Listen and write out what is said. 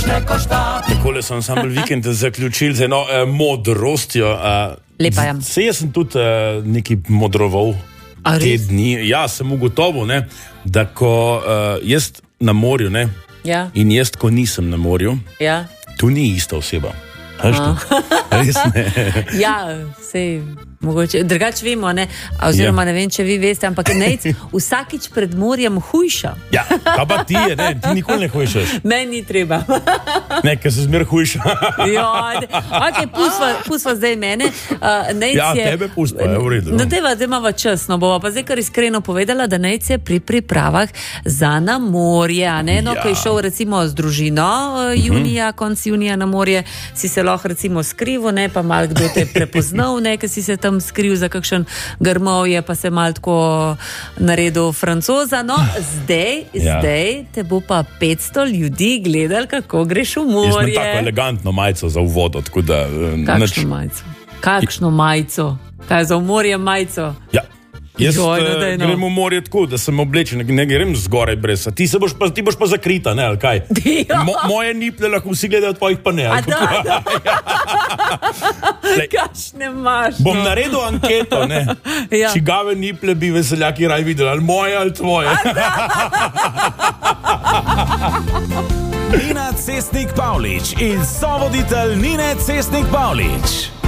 Takole so ansambl Vikend zaključili z eno modrostjo. Lepa je. Sej jaz sem tudi nekaj modroval te dni. Ja, sem ugotovil, ne, da ko jaz na morju, ne, Ja. in jaz ko nisem na morju, Ja. tu ni ista oseba. Veš to? Res ne. Ja, sej, mogoče. Drugače vemo, ne? Oziroma ne vem, če vi veste, ampak Nejc vsakič pred morjem hujša. Ja, kaj pa ti je, ne? Ti nikoli ne hujšaš. Meni ni treba. Ne, ker se zmer hujša. Ja, ok, pusva zdaj mene. Nejc Ja, je, tebe pustiva, je v redu. No, deva, zdaj imava čas, no bova pa zdaj kar iskreno povedala, da Nejc je pri pripravah za na morje, a ne? No, Ja. ko je šel recimo z družino junija, konc junija na morje, si se lahko recimo skrival, ne, pa malo kdo te je prepoznal, ne, ker si se tam skril za kakšen grmovje, pa se malo tako naredil Francoza. No, zdaj te bo pa 500 ljudi gledal, kako greš v Jaz imam morje. tako elegantno majico za uvod, tako da... Kakšno majico? Kakšno majico? Kaj za v morje majico? Ja. Jaz Daj, no. grem v morje tako, da sem oblečen, ne grem zgoraj brez. Ti boš pa zakrita, ne, ali kaj? Ja. Moje niple lahko vsi gledajo, tvojih pa ne. A ali kako? da. Kakšne imaš? Bom no? naredil anketo, ne. Ja. Čigave niple bi veseljaki raj videli, ali moje ali tvoje. Nina Cestnik Pavlič in sovoditelj Nine Cestnik Pavlič.